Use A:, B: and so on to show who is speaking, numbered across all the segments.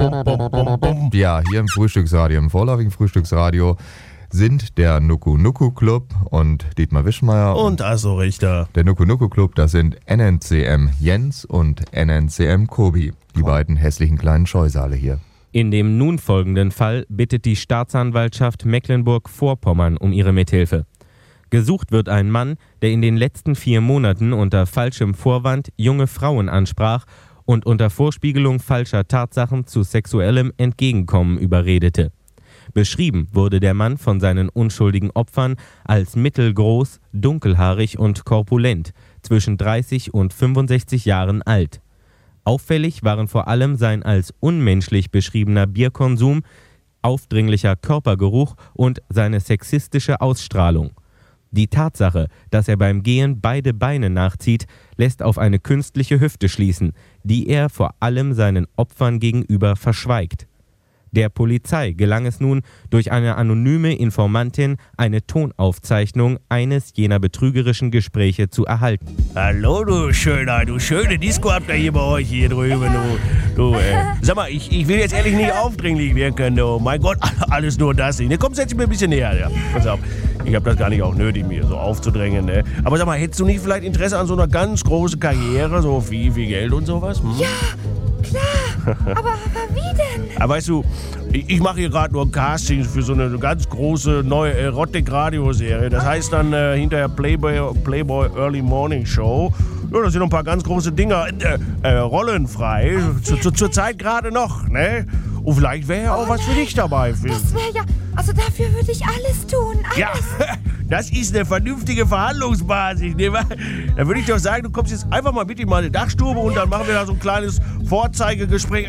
A: Ja, hier im Frühstücksradio, im vorläufigen Frühstücksradio sind der Nuku Nuku Club und Dietmar Wischmeier.
B: Und Asso Richter.
A: Der Nuku Nuku Club, das sind NNCM Jens und NNCM Kobi, die beiden hässlichen kleinen Scheusale hier.
C: In dem nun folgenden Fall bittet die Staatsanwaltschaft Mecklenburg-Vorpommern um ihre Mithilfe. Gesucht wird ein Mann, der in den letzten 4 Monaten unter falschem Vorwand junge Frauen ansprach und unter Vorspiegelung falscher Tatsachen zu sexuellem Entgegenkommen überredete. Beschrieben wurde der Mann von seinen unschuldigen Opfern als mittelgroß, dunkelhaarig und korpulent, zwischen 30 und 65 Jahren alt. Auffällig waren vor allem sein als unmenschlich beschriebener Bierkonsum, aufdringlicher Körpergeruch und seine sexistische Ausstrahlung. Die Tatsache, dass er beim Gehen beide Beine nachzieht, lässt auf eine künstliche Hüfte schließen, die er vor allem seinen Opfern gegenüber verschweigt. Der Polizei gelang es nun, durch eine anonyme Informantin eine Tonaufzeichnung eines jener betrügerischen Gespräche zu erhalten.
B: Hallo, du schöne Disco habt ihr hier bei euch hier drüben, Sag mal, ich will jetzt ehrlich nicht aufdringlich wirken, du. Mein Gott, alles nur das nicht. Komm, setz dich mir ein bisschen näher, ja. Pass auf, ich hab das gar nicht auch nötig, mir so aufzudrängen, ne. Aber sag mal, hättest du nicht vielleicht Interesse an so einer ganz großen Karriere, so viel Geld und sowas? Hm?
D: Ja, klar. Aber wie denn?
B: Aber weißt du, ich mache hier gerade nur ein Casting für so eine ganz große neue Erotik-Radioserie. Das heißt dann hinterher Playboy Early Morning Show. Ja, da sind noch ein paar ganz große Dinger, Rollen frei. Zur Zeit gerade noch, ne? Und vielleicht wäre ja auch was für dich dabei.
D: Das wäre ja, also dafür würde ich alles tun, alles.
B: Ja, das ist eine vernünftige Verhandlungsbasis. Ne? Dann würde ich doch sagen, du kommst jetzt einfach mal mit in meine Dachstube und dann machen wir da so ein kleines Vorzeigegespräch,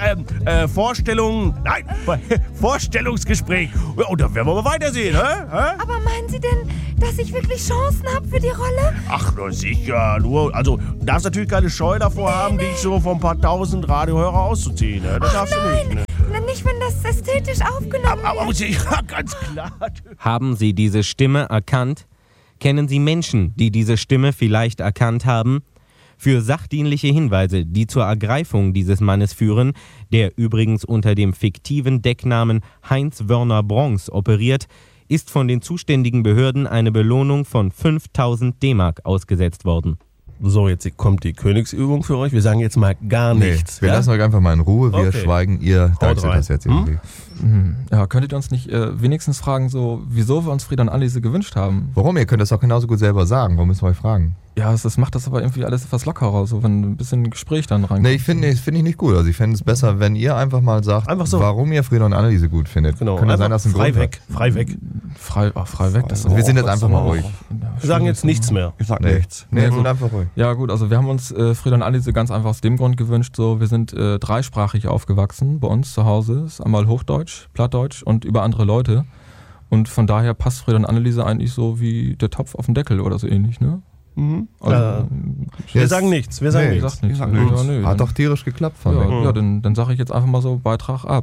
B: Vorstellungsgespräch. Und dann werden wir mal weitersehen, hä?
D: Aber meinen Sie denn, dass ich wirklich Chancen habe für die Rolle?
B: Ach, na sicher. Du darfst natürlich keine Scheu davor haben, dich so von ein paar tausend Radiohörer auszuziehen. Ne? Das darfst du nicht. Ne?
D: Nicht, wenn das ästhetisch aufgenommen wird.
B: Ja, ganz klar.
C: Haben Sie diese Stimme erkannt? Kennen Sie Menschen, die diese Stimme vielleicht erkannt haben? Für sachdienliche Hinweise, die zur Ergreifung dieses Mannes führen, der übrigens unter dem fiktiven Decknamen Heinz Wörner Bronx operiert, ist von den zuständigen Behörden eine Belohnung von 5.000 D-Mark ausgesetzt worden.
B: So, jetzt kommt die Königsübung für euch. Wir sagen jetzt mal gar nichts.
A: Wir lassen euch einfach mal in Ruhe. Wir schweigen. Ihr deichselt das jetzt irgendwie.
E: Ja, könntet ihr uns nicht wenigstens fragen, so, wieso wir uns Frieda und Anneliese gewünscht haben?
A: Warum? Ihr könnt das auch genauso gut selber sagen. Warum müssen wir euch fragen?
E: Ja, das macht das aber irgendwie alles etwas lockerer, so wenn ein bisschen Gespräch dann reinkommt.
A: Nee, ich finde ich nicht gut. Also ich fände es besser, wenn ihr einfach mal sagt, warum ihr Frieda und Anneliese gut findet.
B: Genau.
A: Kann ja sein, dass ein
B: frei
A: Grund
B: weg. Frei weg.
E: Frei weg.
A: Wir sind jetzt einfach mal ruhig.
B: Wir sagen jetzt nichts mehr.
F: Ich sag nichts.
A: Nee, wir sind einfach ruhig.
E: Ja gut, also wir haben uns Frieda und Anneliese ganz einfach aus dem Grund gewünscht, so wir sind dreisprachig aufgewachsen bei uns zu Hause. Ist einmal Hochdeutsch, Plattdeutsch und über andere Leute. Und von daher passt Frieda und Anneliese eigentlich so wie der Topf auf den Deckel oder so ähnlich, ne?
B: Mhm. Also, wir sagen nichts. Wir sagen nichts.
A: Hat doch tierisch geklappt von mir.
E: Ja, dann sage ich jetzt einfach mal so Beitrag ab.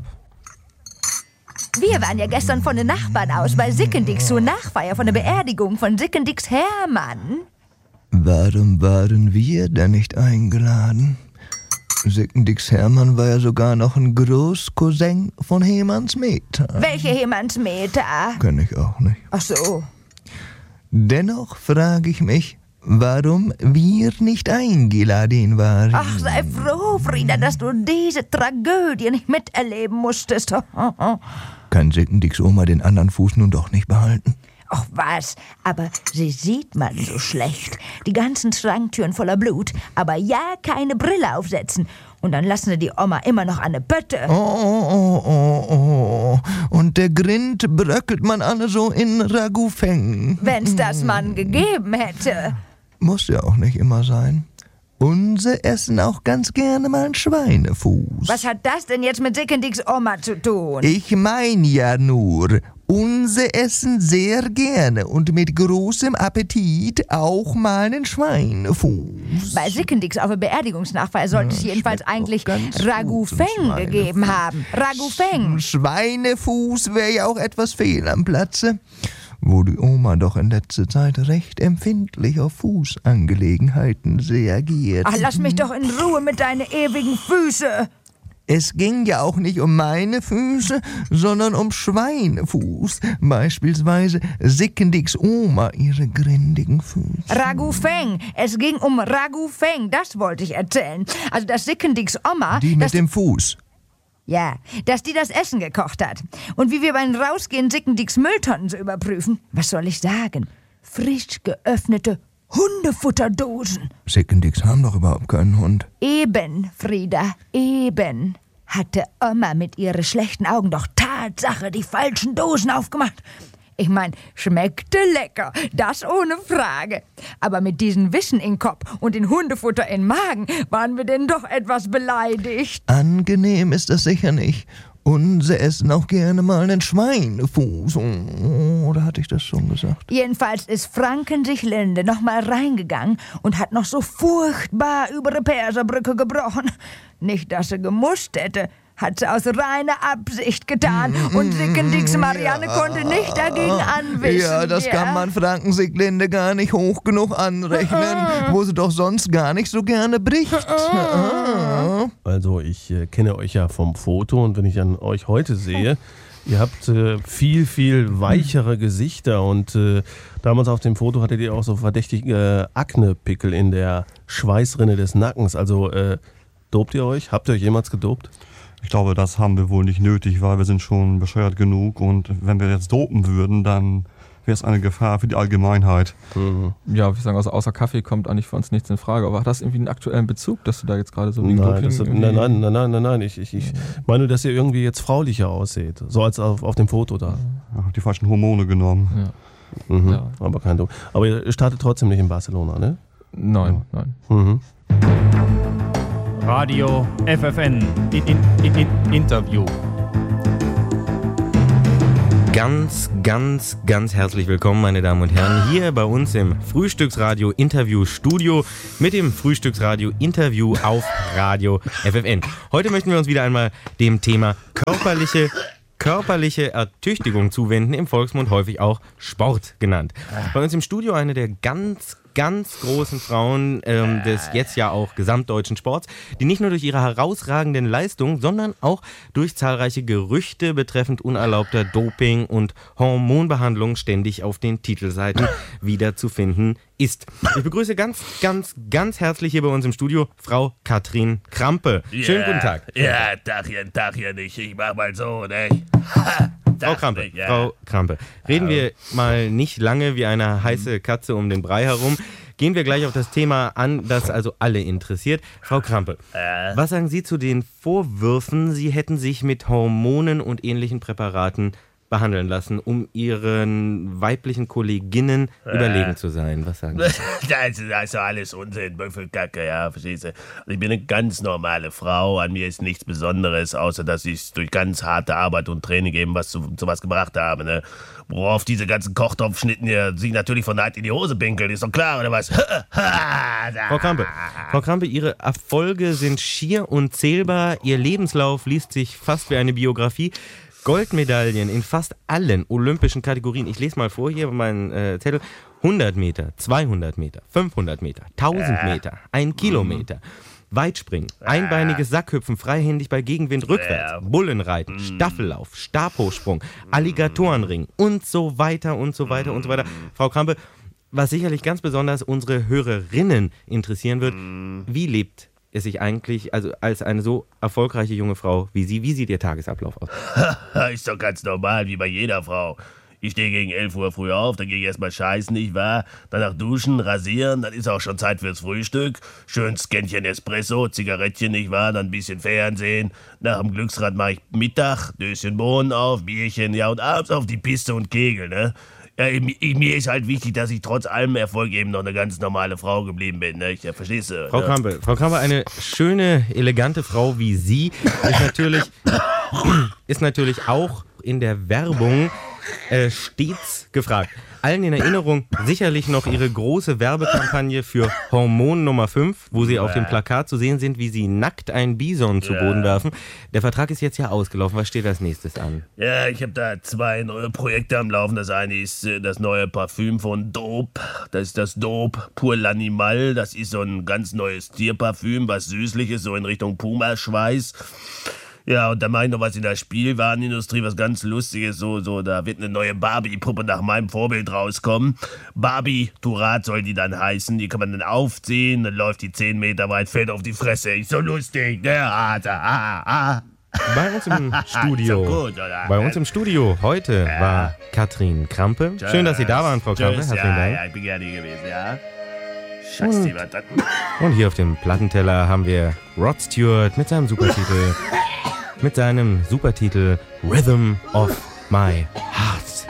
D: Wir waren ja gestern von den Nachbarn aus bei Sickendix zur Nachfeier von der Beerdigung von Sickendix Hermann.
G: Warum waren wir da nicht eingeladen? Sickendix Hermann war ja sogar noch ein Großcousin von Hemans Meta.
D: Welche Hemans Meta?
G: Kenn ich auch nicht.
D: Ach so.
G: Dennoch frage ich mich, warum wir nicht eingeladen waren.
D: Ach, sei froh, Frieda, dass du diese Tragödie nicht miterleben musstest.
G: Kann Sickendix Oma den anderen Fuß nun doch nicht behalten?
D: Ach was, aber sie sieht man so schlecht. Die ganzen Schranktüren voller Blut, aber ja keine Brille aufsetzen. Und dann lassen sie die Oma immer noch an der Pötte.
G: Oh. Und der Grind bröckelt man alle so in Ragufeng.
D: Wenn's das Mann gegeben hätte.
G: Muss ja auch nicht immer sein. Unse essen auch ganz gerne mal einen Schweinefuß.
D: Was hat das denn jetzt mit Sickendix Oma zu tun?
G: Ich mein ja nur, unse essen sehr gerne und mit großem Appetit auch mal einen Schweinefuß.
D: Bei Sickendix auf der Beerdigungsnachfeier sollte es jedenfalls eigentlich Ragufeng gegeben haben. Ragufeng.
G: Schweinefuß wäre ja auch etwas fehl am Platze. Wo die Oma doch in letzter Zeit recht empfindlich auf Fußangelegenheiten reagiert.
D: Ach, lass mich doch in Ruhe mit deinen ewigen Füße.
G: Es ging ja auch nicht um meine Füße, sondern um Schweinefuß. Beispielsweise Sickendicks Oma ihre grindigen Füße.
D: Ragu Feng. Es ging um Ragu Feng. Das wollte ich erzählen. Also, dass Sickendicks Oma...
G: Die mit dem Fuß.
D: Ja, dass die das Essen gekocht hat. Und wie wir beim Rausgehen Sickendicks Mülltonnen so überprüfen. Was soll ich sagen? Frisch geöffnete Hundefutterdosen.
G: Sickendicks haben doch überhaupt keinen Hund.
D: Eben, Frieda, eben. Hatte Oma mit ihren schlechten Augen doch Tatsache die falschen Dosen aufgemacht. Ich mein, schmeckte lecker, das ohne Frage. Aber mit diesem Wissen in Kopf und den Hundefutter in Magen waren wir denn doch etwas beleidigt.
G: Angenehm ist das sicher nicht. Und sie essen auch gerne mal einen Schweinefuß. Oder hatte ich das schon gesagt?
D: Jedenfalls ist Franken-sich-Linde noch mal reingegangen und hat noch so furchtbar über die Perserbrücke gebrochen. Nicht, dass sie gemusst hätte. Hat sie aus reiner Absicht getan. Und Sickendicks Marianne konnte nicht dagegen anwischen.
G: Ja, das kann man Franken-sich-Linde gar nicht hoch genug anrechnen, wo sie doch sonst gar nicht so gerne bricht.
B: Also ich kenne euch ja vom Foto und wenn ich an euch heute sehe, ihr habt viel, viel weichere Gesichter und damals auf dem Foto hattet ihr auch so verdächtige Aknepickel in der Schweißrinne des Nackens. Also dopt ihr euch? Habt ihr euch jemals gedopt?
F: Ich glaube, das haben wir wohl nicht nötig, weil wir sind schon bescheuert genug und wenn wir jetzt dopen würden, dann wäre es eine Gefahr für die Allgemeinheit.
E: Ja, wir sagen, also außer Kaffee kommt eigentlich für uns nichts in Frage. Aber hat das irgendwie einen aktuellen Bezug, dass du da jetzt gerade so wegen Doping...
B: Nein. Ich meine, dass ihr irgendwie jetzt fraulicher ausseht. So als auf dem Foto da.
F: Ja, die falschen Hormone genommen.
E: Ja. Ja.
B: Aber kein Doping. Aber ihr startet trotzdem nicht in Barcelona, ne?
E: Nein.
H: Radio FFN Interview.
C: Ganz herzlich willkommen, meine Damen und Herren, hier bei uns im Frühstücksradio Interview-Studio mit dem Frühstücksradio Interview auf Radio FFN. Heute möchten wir uns wieder einmal dem Thema körperliche Ertüchtigung zuwenden, im Volksmund häufig auch Sport genannt. Bei uns im Studio eine der ganz großen Frauen des jetzt ja auch gesamtdeutschen Sports, die nicht nur durch ihre herausragenden Leistungen, sondern auch durch zahlreiche Gerüchte betreffend unerlaubter Doping- und Hormonbehandlung ständig auf den Titelseiten wiederzufinden ist. Ich begrüße ganz herzlich hier bei uns im Studio Frau Katrin Krampe. Schönen guten Tag.
B: Ja, Tagchen, ich mach mal so, ne?
C: Frau Krampe, reden wir mal nicht lange wie eine heiße Katze um den Brei herum. Gehen wir gleich auf das Thema an, das also alle interessiert. Frau Krampe, was sagen Sie zu den Vorwürfen, Sie hätten sich mit Hormonen und ähnlichen Präparaten behandeln lassen, um Ihren weiblichen Kolleginnen überlegen zu sein? Was sagen Sie?
B: Das ist doch alles Unsinn, Büffelkacke, ja, verstehst du? Ich bin eine ganz normale Frau, an mir ist nichts Besonderes, außer dass ich durch ganz harte Arbeit und Training eben was zu was gebracht habe, ne? Worauf diese ganzen Kochtopfschnitten hier sich natürlich von Neid in die Hose pinkeln, ist doch klar, oder was?
C: Frau Krampe, Ihre Erfolge sind schier unzählbar, Ihr Lebenslauf liest sich fast wie eine Biografie. Goldmedaillen in fast allen olympischen Kategorien. Ich lese mal vor hier meinen Zettel. 100 Meter, 200 Meter, 500 Meter, 1000 Meter, 1 Kilometer. Weitspringen, einbeiniges Sackhüpfen, freihändig bei Gegenwind rückwärts, Bullenreiten, Staffellauf, Stabhochsprung, Alligatorenring und so weiter und so weiter und so weiter. Frau Krampe, was sicherlich ganz besonders unsere Hörerinnen interessieren wird, wie lebt es sich eigentlich, also als eine so erfolgreiche junge Frau wie Sie, wie sieht Ihr Tagesablauf aus?
B: Ist doch ganz normal, wie bei jeder Frau. Ich stehe gegen 11 Uhr früh auf, dann gehe ich erstmal scheißen, nicht wahr? Danach duschen, rasieren, dann ist auch schon Zeit fürs Frühstück. Schönes Kännchen Espresso, Zigarettchen, nicht wahr? Dann ein bisschen Fernsehen. Nach dem Glücksrad mache ich Mittag, Döschen Bohnen auf, Bierchen, ja, und abends auf die Piste und Kegel, ne? Ja, mir ist halt wichtig, dass ich trotz allem Erfolg eben noch eine ganz normale Frau geblieben bin, ne? Verstehst du?
C: Frau Krampe, eine schöne, elegante Frau wie Sie ist natürlich auch in der Werbung Stets gefragt. Allen in Erinnerung sicherlich noch ihre große Werbekampagne für Hormon Nummer 5, wo sie auf dem Plakat zu sehen sind, wie sie nackt einen Bison zu Boden werfen. Der Vertrag ist jetzt ja ausgelaufen. Was steht als nächstes an?
B: Ja, ich habe da 2 neue Projekte am Laufen. Das eine ist das neue Parfüm von Dope. Das ist das Dope Pour l'Animal. Das ist so ein ganz neues Tierparfüm, was süßlich ist, so in Richtung Pumaschweiß. Ja, und dann mache ich noch was in der Spielwarenindustrie, was ganz Lustiges. So, da wird eine neue Barbie-Puppe nach meinem Vorbild rauskommen. Barbie Turat soll die dann heißen. Die kann man dann aufziehen, dann läuft die 10 Meter weit, fällt auf die Fresse. Ist so lustig.
C: Bei uns im Studio.
B: So gut, oder?
C: Bei uns im Studio heute war Katrin Krampe. Schön, dass Sie da waren, Frau Krampe.
B: Tschüss,
C: Herzlichen Dank.
B: ja, ich bin gerne hier gewesen, ja. Scheiße, was das...
C: Und hier auf dem Plattenteller haben wir Rod Stewart mit seinem Supertitel Rhythm of My Heart.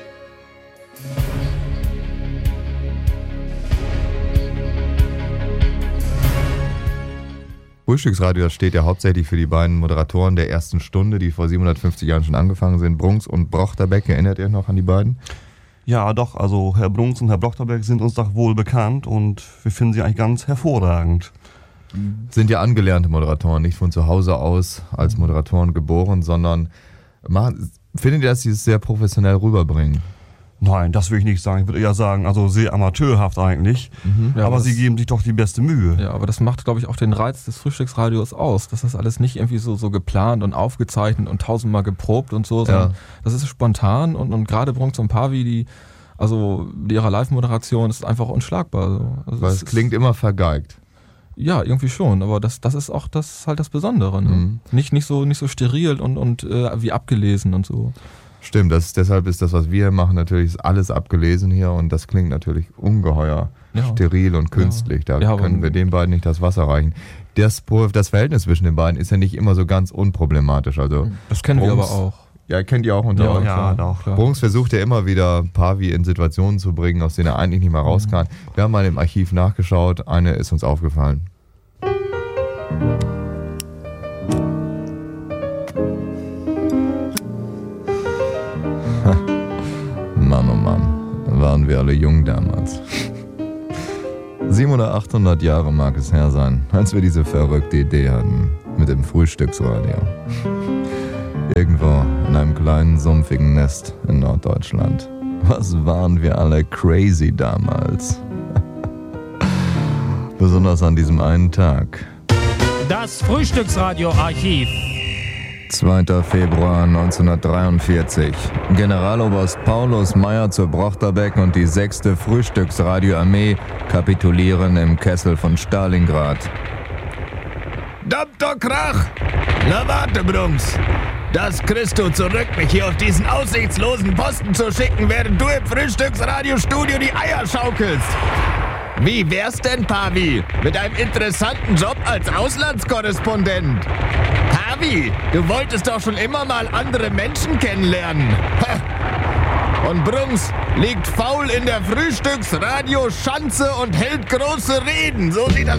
A: Frühstücksradio, das steht ja hauptsächlich für die beiden Moderatoren der ersten Stunde, die vor 750 Jahren schon angefangen sind, Brunks und Brochterbeck. Erinnert ihr euch noch an die beiden?
F: Ja, doch, also Herr Brunks und Herr Brochterbeck sind uns doch wohl bekannt und wir finden sie eigentlich ganz hervorragend.
A: Sind ja angelernte Moderatoren, nicht von zu Hause aus als Moderatoren geboren, sondern findet ihr, dass sie es sehr professionell rüberbringen?
F: Nein, das will ich nicht sagen. Ich würde eher sagen, also sehr amateurhaft eigentlich.
E: Ja,
F: aber sie geben sich doch die beste Mühe.
E: Ja, aber das macht, glaube ich, auch den Reiz des Frühstücksradios aus. Das ist alles nicht irgendwie so geplant und aufgezeichnet und 1000-mal geprobt und so, sondern das ist spontan und gerade Brunks und Pavi, ihre Live-Moderation ist einfach unschlagbar. Also
A: weil es klingt immer vergeigt.
E: Ja, irgendwie schon, aber das ist auch halt das Besondere. Ne? Nicht so steril und wie abgelesen und so.
A: Stimmt, deshalb ist das, was wir machen, natürlich ist alles abgelesen hier und das klingt natürlich ungeheuer steril und künstlich. Da können wir den beiden nicht das Wasser reichen. Das Verhältnis zwischen den beiden ist ja nicht immer so ganz unproblematisch. Also
E: das kennen wir aber auch.
A: Ja, kennt ihr auch unter euch.
F: Ja, doch.
A: Brunks versucht ja immer wieder Pavi in Situationen zu bringen, aus denen er eigentlich nicht mehr raus kann. Wir haben mal im Archiv nachgeschaut, eine ist uns aufgefallen. Mann, oh Mann, waren wir alle jung damals. 700 oder 800 Jahre mag es her sein, als wir diese verrückte Idee hatten mit dem Frühstücksradio. Irgendwo in einem kleinen, sumpfigen Nest in Norddeutschland. Was waren wir alle crazy damals. Besonders an diesem einen Tag.
H: Das Frühstücksradio-Archiv.
A: 2. Februar 1943. Generaloberst Paulus Meyer zu Brochterbeck und die 6. Frühstücksradioarmee kapitulieren im Kessel von Stalingrad.
I: Dr. Krach! Na warte, Brunks. Das kriegst du zurück, mich hier auf diesen aussichtslosen Posten zu schicken, während du im Frühstücksradiostudio die Eier schaukelst. Wie wär's denn, Pavi, mit einem interessanten Job als Auslandskorrespondent? Pavi, du wolltest doch schon immer mal andere Menschen kennenlernen. Und Brunks liegt faul in der Frühstücksradioschanze und hält große Reden. So sieht das